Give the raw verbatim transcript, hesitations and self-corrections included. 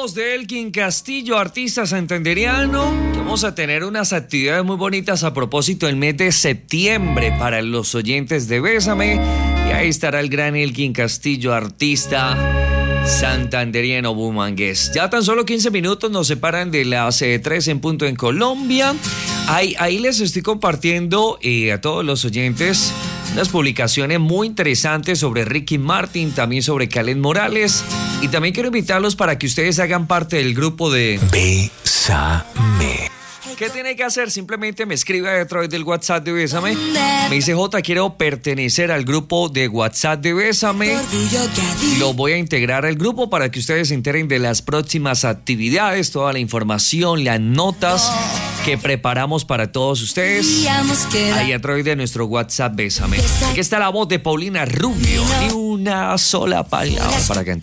voz de Elkin Castillo, artista santanderiano. Vamos a tener unas actividades muy bonitas a propósito del mes de septiembre para los oyentes de Bésame. Y ahí estará el gran Elkin Castillo, artista santanderiano bumangués. Ya tan solo quince minutos nos separan de las eh, tres en punto en Colombia. Ahí, ahí les estoy compartiendo eh, a todos los oyentes unas publicaciones muy interesantes sobre Ricky Martin, también sobre Kaleth Morales. Y también quiero invitarlos para que ustedes hagan parte del grupo de Bésame. ¿Qué tiene que hacer? Simplemente me escribe a través del WhatsApp de Bésame. Me dice: Jota, quiero pertenecer al grupo de WhatsApp de Bésame. Lo voy a integrar al grupo para que ustedes se enteren de las próximas actividades, toda la información, las notas que preparamos para todos ustedes ahí a través de nuestro WhatsApp Bésame. Aquí está la voz de Paulina Rubio. Ni una sola palabra para cantar.